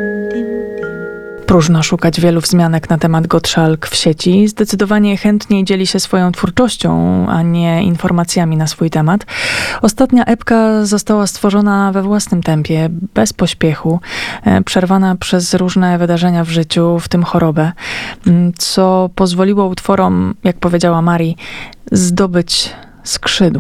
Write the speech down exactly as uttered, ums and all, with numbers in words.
Próżno szukać wielu wzmianek na temat Gottschalk w sieci. Zdecydowanie chętniej dzieli się swoją twórczością, a nie informacjami na swój temat. Ostatnia epka została stworzona we własnym tempie, bez pośpiechu, przerwana przez różne wydarzenia w życiu, w tym chorobę, co pozwoliło utworom, jak powiedziała Mari, zdobyć skrzydła.